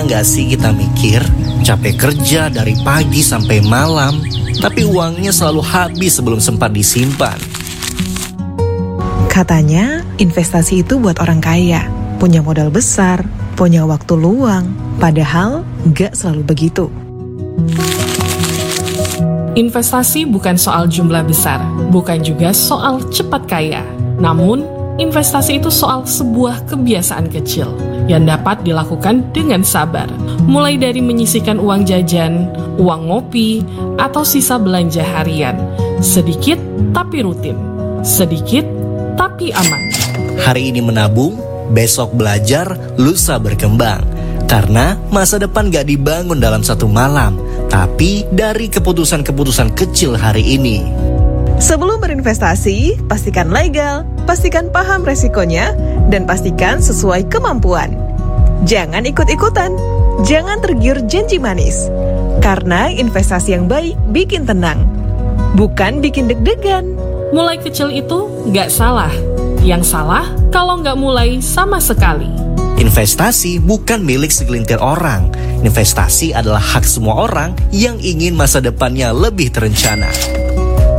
nggak sih kita mikir, capek kerja dari pagi sampai malam, tapi uangnya selalu habis sebelum sempat disimpan. Katanya investasi itu buat orang kaya, punya modal besar, punya waktu luang, padahal nggak selalu begitu. Investasi bukan soal jumlah besar, bukan juga soal cepat kaya. Namun, investasi itu soal sebuah kebiasaan kecil yang dapat dilakukan dengan sabar. Mulai dari menyisihkan uang jajan, uang ngopi, atau sisa belanja harian. Sedikit tapi rutin, sedikit tapi aman. Hari ini menabung, besok belajar, lusa berkembang. Karena masa depan gak dibangun dalam satu malam, tapi dari keputusan-keputusan kecil hari ini. Sebelum berinvestasi, pastikan legal, pastikan paham resikonya, dan pastikan sesuai kemampuan. Jangan ikut-ikutan, jangan tergiur janji manis. Karena investasi yang baik bikin tenang, bukan bikin deg-degan. Mulai kecil itu nggak salah. Yang salah kalau nggak mulai sama sekali. Investasi bukan milik segelintir orang. Investasi adalah hak semua orang yang ingin masa depannya lebih terencana.